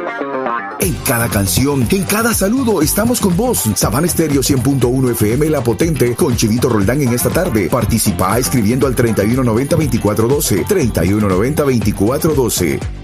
En cada canción, en cada saludo, estamos con vos. Sabana Estéreo 100.1 FM La Potente, con Chivito Roldán en esta tarde. Participa escribiendo al 3190-2412. 3190-2412.